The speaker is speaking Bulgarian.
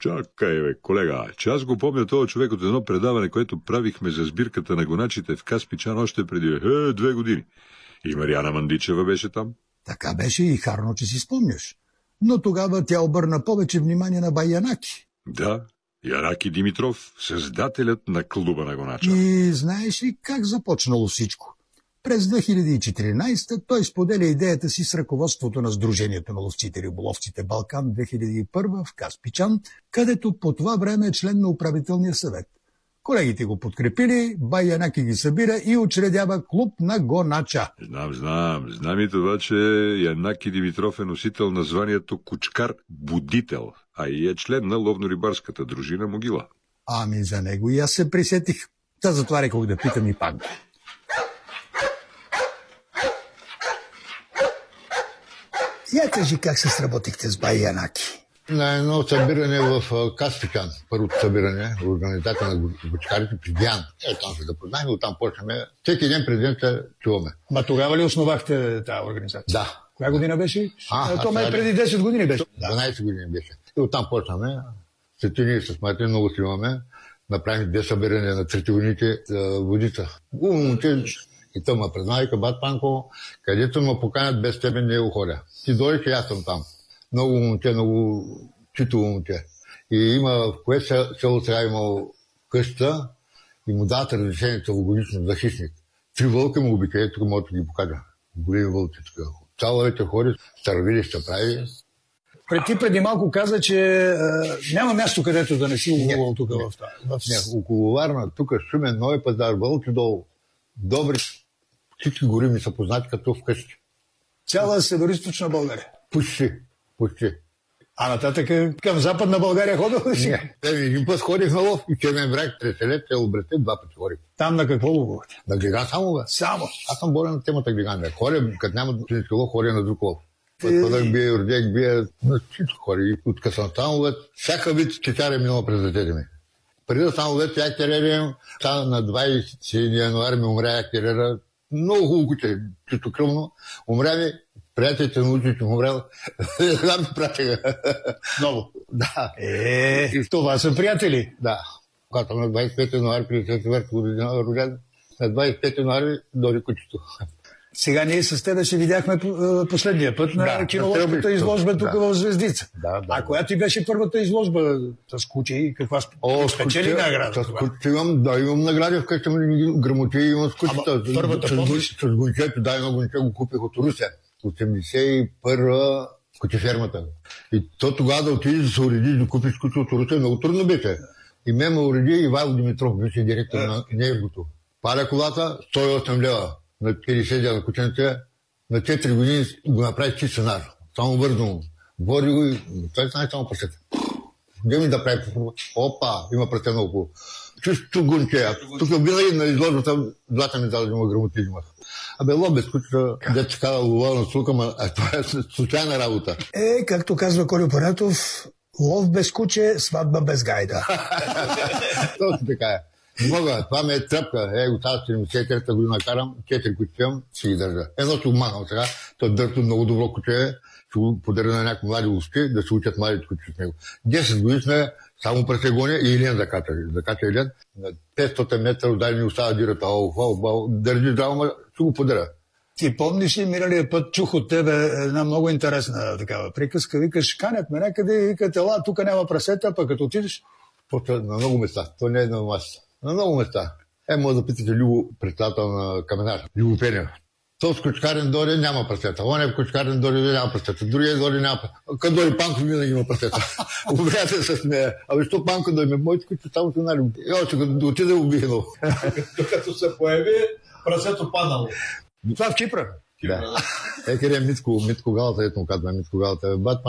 Чакай, бе, колега, че аз го помня този човек от едно предаване, което правихме за сбирката на гоначите в Каспичан още преди 2 години. И Мариана Мандичева беше там. Така беше и харно, че си спомняш. Но тогава тя обърна повече внимание на бай Янаки. Да, Янаки Димитров, създателят на клуба на гонача. И знаеш ли как започнало всичко? През 2014 той споделя идеята си с ръководството на Сдружението на ловците и риболовците Балкан 2001 в Каспичан, където по това време е член на управителния съвет. Колегите го подкрепили, бай Янаки ги събира и учредява клуб на гонача. Знам и това, че Янаки Димитров е носител на званието кучкар-будител, а и е член на ловно-рибарската дружина Могила. Ами за него и аз се присетих. Та затова рекох да питам и пак. Я кажи как се сработихте с бай Янаки. На едно събиране в Каспичан, първото събиране, организация на гучкарите при Диан. Там се запознахме, оттам почнахме. Всеки ден през ден се чуваме. Ма тогава ли основахте тази организация? Да. Коя година беше? То ме преди 10 години беше. 12 години беше. И оттам почнахме. Сетини с Мартин много си имаме. Направихме 2 събирания на третивоните водица. И то ме преднавика бат Панко, където ме поканят без тебе не ходя. Ти дойдеш и аз съм там. Много момче, много читово момче. И има, в кое село сега имал къща и му дават разрешение целогодишно за хищник. 3 вълка му обикали, тук мога да ги покажа. Големи вълци тук. Цяловете хори, старовилища прави. Преди малко каза, че няма място, където да не си ловувал тук в това. Около Варна, тук Шумен, Нови пазар, Вълци долу. Добри. Всички гори ми са познати като вкъщи. Цяла североизточна България? Почти. А нататък към Западна България ходил ли си? Не. Един път ходих на лов и Чермен бряг, Треселет, Обрете, 2 пъти ходих. Там на какво ловувахте? На глиган само, бе. Само? Аз съм болен на темата глиган. Ходя, като няма чински лов, ходя на друг лов. Пътпъдък бие, ордек бие, на всичко ходя. И откъде съм станал, бе, всяка вид чечар е минала през детете ми. Преди да станал вече яктерерия, на 20 януари ми умря яктерера. Много хубаво куче, чистокръвно. Умря ми, приятелите научи, че умрял. Да ми пратиха. Много? Да. Това са приятели? Да. Когато на 25 януари, 54 година роден, на 25 януари дойде кучето. Сега ние с тебе се видяхме последния път на кинологската изложба тук в Звездица. А коя ти беше първата изложба с куче и каква спечели награда? С куче имам награди, вкъщи грамоти имам с кучета. С гончето, едно гонче го купих от Русе. 81-а кучефермата. И то тогава да отидеш да се уреди, да купиш куче от Русе, много трудно беше. И ме уреди Ивайло Димитров, беше директор на Нергото. Паля колата, 108 лева. На 50 дена кученце, на 4 години го направи чист сценар. Само вързано. Бори го и той знае само пръстете. Где ми да прави? Опа, има пръсте много. Чисто гунче. Тук винаги на изложбата 2 медали има грамоти имах. Абе, лов без кучета, дето казва лова на сука, това е случайна работа. Както казва Колю Паратов, лов без куче, сватба без гайда. Точно така е. Мога, това ме е тръпка. Го тази 73-та година карам, 4 кучета си ги държа. Едно ще обмахам сега, той дърто много добро куче е, ще го подаря на някои млади ловци, да се учат младите кучета с него. 10 години сме само през гоня и Илен закача Илен. На 500 метра отдали ни остава дирата. Държи здраво, ще го подаря. Ти помниш ли, миналия път чух от тебе една много интересна такава приказка. Викаш, канят ме някъде и викат, ела, тук няма прасета, пък като отидеш. На много места. То не е на маса. На много места. Може да питате Любо, председател на Каменар. Любо Пенев. То с кучкарен дори няма прасета. Он е в кучкарен дори няма прасета. Другия дори няма прасета. Къде дори Панко винаги има прасета. Обряте се смея. Абе, що Панко дойме? Моите кучета само се нали. Още като отиде убихнал. Като се появи, прасето падало. Това в Кипра? Да. Къде е Митко Галата, ето му казваме Митко Галата.